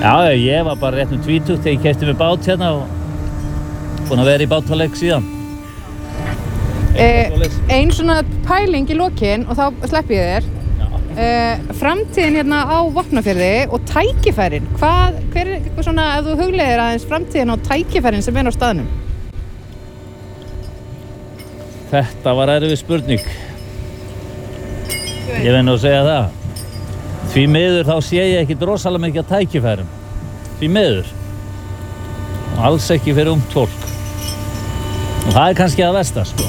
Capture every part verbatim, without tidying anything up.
Já, ég var bara rétt um tvítugt þegar ég keypti mér bát hérna og búinn að vera í bátaleik síðan. Eh, ein svona pæling í lokin og þá slepp ég þér. Eh, framtíðin hérna á Vopnafirði og tækifærin. Hvað, hver er eitthvað svona, ef þú hugleiðir aðeins framtíðin og tækifærin sem er á staðnum? Þetta var erfið spurning. Ég verð nú að segja það. Því miður þá sé ég ekki rosalega mikið að tækifærum. Því miður. Og alls ekki fyrir ungt fólk. Og það er kannski að versta, sko.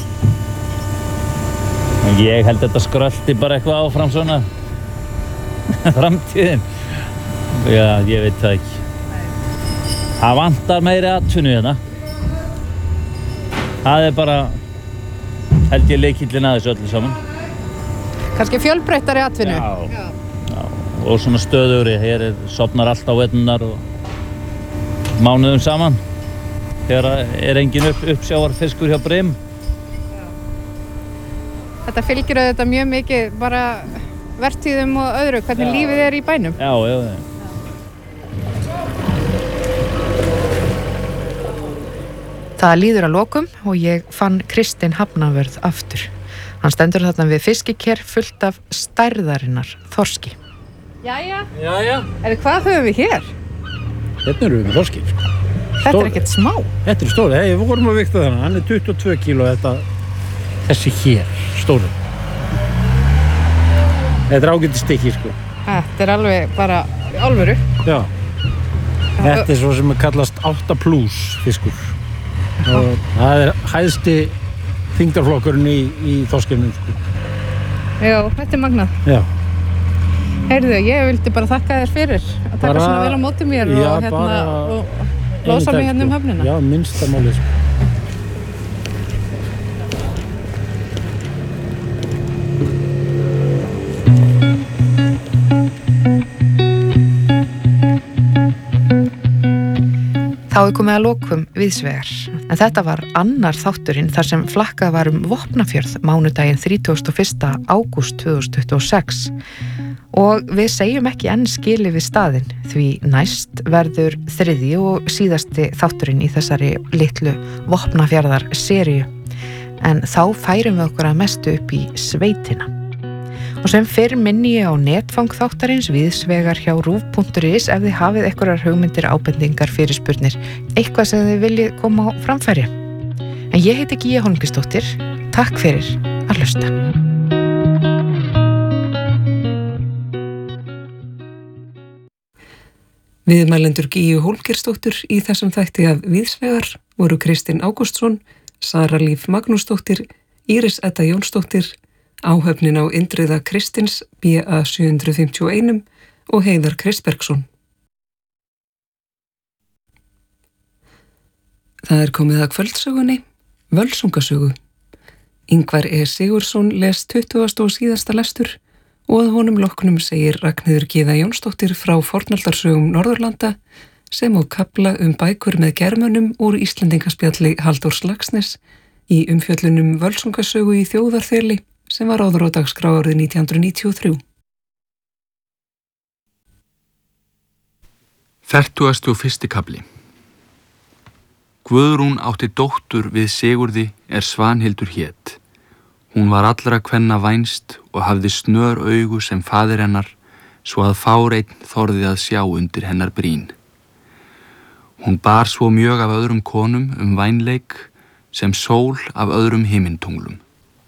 Og ég held þetta skrölti bara eitthvað áfram svona. Framtíðin. Já, ég veit það ekki. Það vantar meiri atvinnu hérna. Það er bara, held ég, lykillinn að þessu öllu saman. Kannski fjölbreyttari atvinnu. Já. Já. Og svona stöðugri, hér er, sofnar allt á veturnar og mánuðum saman. Þegar er engin upp, uppsjávarfiskur hjá Brim. Þetta fylgir auðvitað mjög mikið bara vertíðum og öðru, hvernig já. Lífið er í bænum. Já, já, já. Það líður að lokum og ég fann Kristinn Hafnavörð aftur. Hann stendur þarna við fiskiker fullt af stærðarinnar þorski. Jæja. Jæja. Eða hvað höfum við hér? Hérna erum við með þorski, sko. Þetta er ekkert smá. Þetta er stóri. Hey, við vorum að vikta þennan. Hann er tuttugu og tvö kíló þetta. Þessi hér, stóri. Þetta er ágætis stykki, sko. Þetta er alveg bara alvöru. Já. Þetta er svo sem er kallast átta plús fiskur. Og það er hæðsti þyngdarflokkurinn í, í þorskinu, sko. Já, þetta er magnað. Já. Heyrðu, ég vildi bara þakka þér fyrir að taka bara, svona vel á móti mér já, og hérna og losa mig hérna um höfnina. Já, minnsta málið, sko. Þá er komið að lokum víðsvegar. En þetta var annar þátturinn þar sem flakkað var um Vopnafjörð mánudaginn þrítugasta og fyrsta ágúst tvö þúsund tuttugu og sex. Og við segjum ekki enn skilið við staðinn því næst verður þriðji og síðasti þátturinn í þessari litlu Vopnafjarðar seríu. En þá færum við okkur að mestu upp í sveitina. Og sem fyrr minni ég á netfang þáttarins víðsvegar hjá rúv punktur is ef þið hafið einhverjar hugmyndir, ábendingar, fyrirspurnir, eitthvað sem þið viljið koma á framfæri. En ég heiti Gígja Hólmgeirsdóttir. Takk fyrir að hlusta. Viðmælendur Gígju Hólmgeirsdóttur í þessum þætti af víðsvegar voru Kristinn Ágústsson, Sara Líf Magnúsdóttir, Íris Edda Jónsdóttir, áhöfnin á Indriða Kristins B A sjö fimm eins og Heiðar Kristbergsson. Það er komið að kvöldsögunni, Völsungasögu. Ingvar E. Sigurðsson les tuttugasta og síðasta lestur og að honum loknum segir Ragnheiður Gyða Jónsdóttir frá fornaldarsögum Norðurlanda sem á kafla um bækur með germönnum úr Íslendingaspjalli Halldórs Laxness í umfjöllunum Völsungasögu í þjóðarþeli sem var áður á dagskrá árið nítján hundruð níutíu og þrjú. Fertugasti og fyrsti kafli. Guðrún átti dóttur við Sigurði er Svanhildur hét. Hún var allra kvenna vænst og hafði snör augu sem faðir hennar, svo að fáreinn þorði að sjá undir hennar brýn. Hún bar svo mjög af öðrum konum um vænleik sem sól af öðrum himintunglum.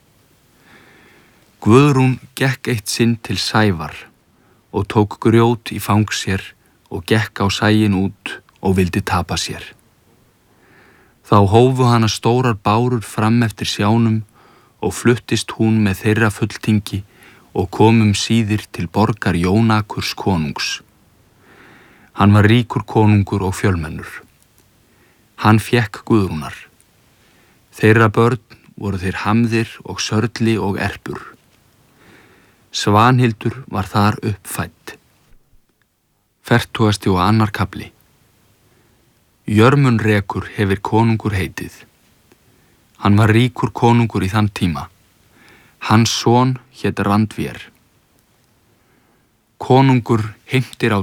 Guðrún gekk eitt sinn til Sævar og tók grjót í fang sér og gekk á sæin út og vildi tapa sér. Þá hófu hana stórar bárur fram eftir sjánum og fluttist hún með þeirra fulltingi og komum síðir til borgar Jónakurs konungs. Hann var ríkur konungur og fjölmennur. Hann fékk Guðrúnar. Þeirra börn voru þeir Hamðir og Sörli og Erpur. Svanhildur var þar uppfædd. Fertugasti og annar kafli. Jörmunrekur hefir konungur heitið. Hann var ríkur konungur í þann tíma. Hans son hét Randvér. Konungur heimtir á